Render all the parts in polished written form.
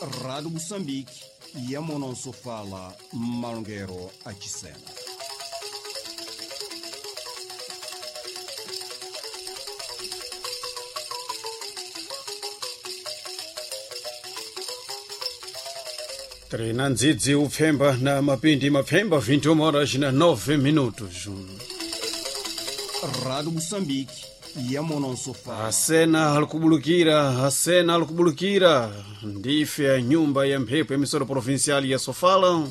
Rádio Moçambique e a Mononso fala Malongueiro Achisena. Trina ndzidzi upfemba na mapindi mapfemba 21 horas na 9 minutos. Rádio Moçambique e a Mononso fala. Asena alikubulukira ndife ya nyumba ya mphepo emissora provincial ya Sofala.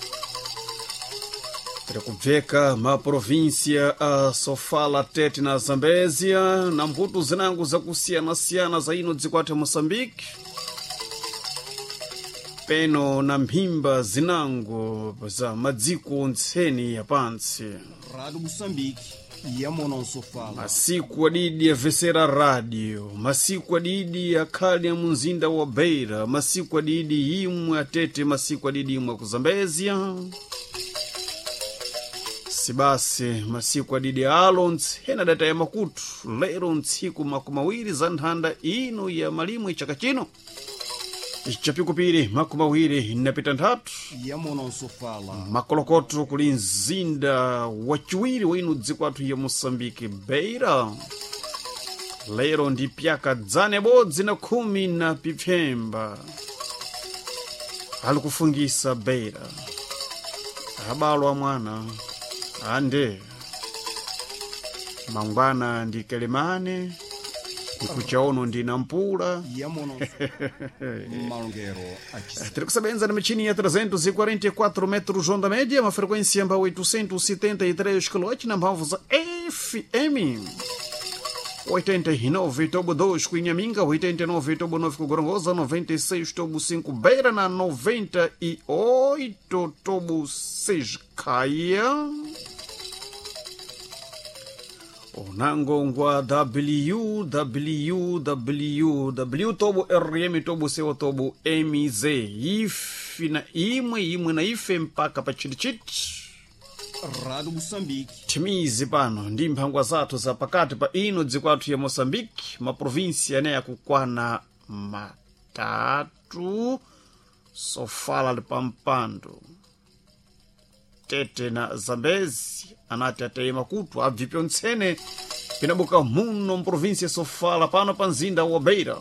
Trekubveka maprovinsia a Sofala, Tete na Zambézia na mbuto zinango zakusiyana-siyana za ino dzikwati Moçambique. Peno na mphimba zinango za madziko ntseni ya pansi. Rádio Moçambique e a Mononso fala. Masiku adidi ya Vesera Radio, masiku adidi ya kali ya munzinda wa Beira, masiku adidi imwe atete, masiku adidi imwe kuzambezia. Sibasi masiku adidi ya Alons, hena data ya Makutu, lero ntsiku makumawiri za nthanda ino ya malimwe chakachino. Ichapikupiri makumawiri napita nthatu E a Mononso fala. makolokoto kuli nzinda wachiwiri wa ino dzikwatu ya Moçambique Beira. Lero ndi pyaka dzane bodzi na 10 na pipfemba alikufungisa Beira. Abalo wa mwana ande mangwana ndi Kelemane ikuchaono ndi Nampula. E a Mononso Malongueiro Achisena. Tikusabenza na michini ya 344 metros onda média, uma frequência amba 873 kW na mbavu za FM. 89.2 Kuinhaminga, 89.9 Kugorongosa, 96.5 Beira na 98.6 Caia. Onangongwa www tobo rm tobo sewa tobo mz ifi na imwe na ife mpaka pa chilichiti. Rádio Moçambique. Timizi pano ndi mphangwa zathu za pakati pa ino dzikwatu ya Moçambique, maprovinsia ne yakukwana matatu. Sofala lipampando, Tete na Zambézia anati ateye Makutu abvipyo ntsene pinabuka muno mprovinsia Sofala pano pa nzinda wa Beira.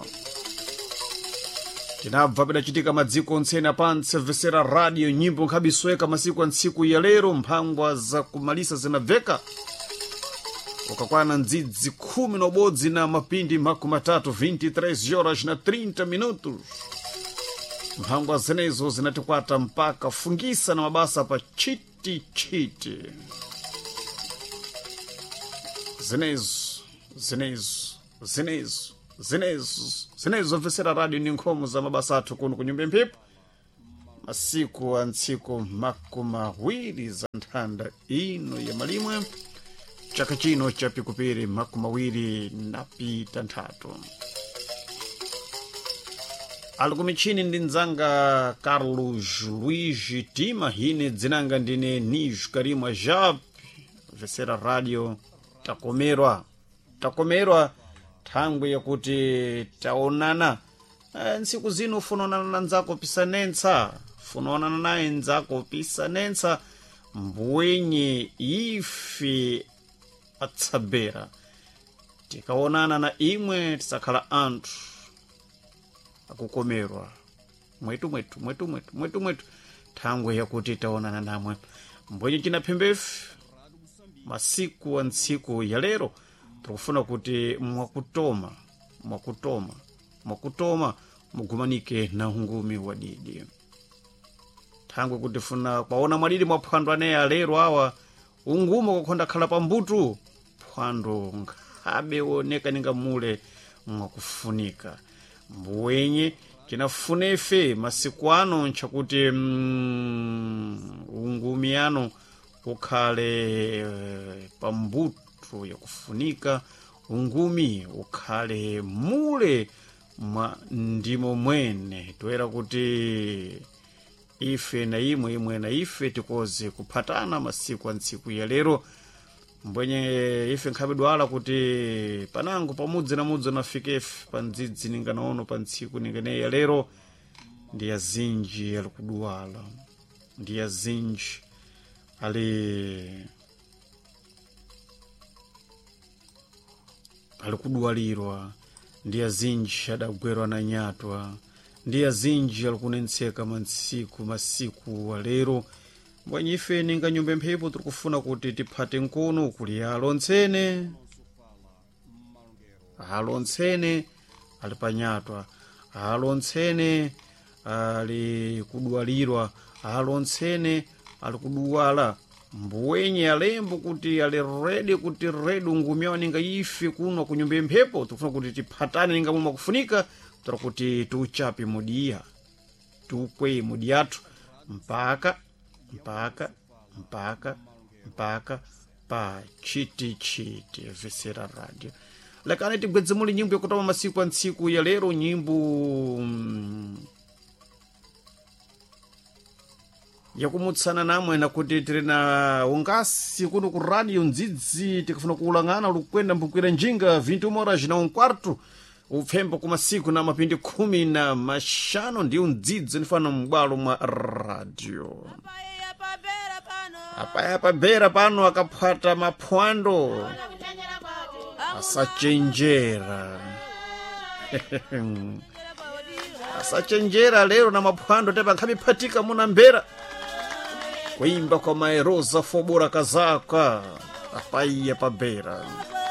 Tinabva pidachitika madziko ntsene apansi Vesera Radio, nyimbo nkhabisweka masiku a ntsiku ya lero, mphangwa za kumalisa zinabveka ukakwana ndzidzi 11 na mapindi makumatatu 23 horas na 30 minutos. Mphangwa zenezo zinatikwata mpaka fungisa na mabasa pa chiti. Zenezo Vesera Radio ni nkhomo za mabasa athu kuno kunyumba mphepo. Masiku a ntsiku makumawiri za nthanda ino ya malimwe, chaka chino chapikupiri makumawiri napita nthatu. Alikumichini ndi nzanga Carlos Luiz Tima, hine dzinanga ndine Nijo Karimwa Jab. Vesera Radio takomerwa thangwe yakuti taonana ntsiku zino ufunaonana na nzako pisanensa, funaonana naye nzako pisanensa mbwenye ife atsabera tikaonana na imwe tisakhala anthu akukomerwa mwetu thangwe yakuti taonana namwe mbwenye chinaphembefi. Masiku a ntsiku ya lero tikufuna kuti mwakutoma mugumanike na ungumi wadidi. Thangwe kuti funa kwaona mwadidi mwaphwando aneya lero awa ungumo kukhonda khala pambutu phwando nkhabe woneka ninga mule mwakufunika mbwenye chinafunefe masiku ano nchakuti ungumi ano ukhale pambutu ya kufunika, ungumi ukhale mule mwa ndimo mwene toera kuti ife na imwe na ife tikoze kuphatana masiku a ntsiku ya lero. Mbwenye ife nkhabidwala kuti panango pamudzi na mudzi nafikefe pa ndzidzi ninganaono pa ntsiku ninganeya lero ndi azinji ali kudwala, ndi azinji ali kudwalirwa, ndi azinji adagwerwa na nyatwa, ndi azinji ali kunentseka masiku alero. Mbwanyi ife ninga nyumba mphepo tiri kufuna kuti tiphate nkono kuli alontsene ali panyatwa, alontsene ali kudwalirwa, alontsene ali kudwala. Mbwenye alembo kuti ali redi kuti redu ngumyawa ninga ife kuno kunyumba mphepo tikufuna kuti tiphatane ninga muma kufunika tira kuti tuchapi mudiya, tukwe mudiyathu mpaka pa chiti Vesera Radio. Lakini tigwedze muli nyimbo yakutama masiku a ntsiku ya lero, nyimbo yakumutsana namwe na kuti tiri na ungasi kuno ku radio ndzidzi tikafuna kuulang'ana lukwenda mbukwira njinga 21h15 upfembo ku masiku na mapindi 15 ndi undzidzi nifana m'bwalo mwa radio. Apaya pabera pano akaphwata maphwando asachenjera lero na maphwando tepa nkhapiphatika muna mbera kuimba kwa maeroza fobora kazaka apaiya pabera.